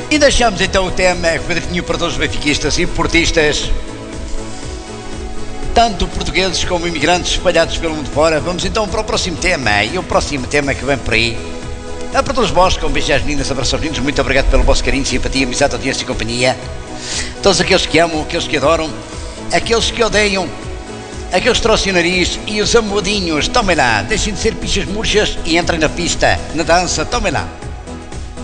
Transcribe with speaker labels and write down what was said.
Speaker 1: E deixamos então o tema que foi definido para todos os benfiquistas e portistas, tanto portugueses como imigrantes espalhados pelo mundo fora. Vamos então para o próximo tema, e o próximo tema que vem por aí é para todos vós, com beijos às meninas, abraços aos meninos. Muito obrigado pelo vosso carinho, simpatia, amizade, audiência e companhia. Todos aqueles que amam, aqueles que adoram, aqueles que odeiam, aqueles que trouxem o nariz e os amodinhos, tomem lá, deixem de ser pichas murchas e entrem na pista, na dança, tomem lá.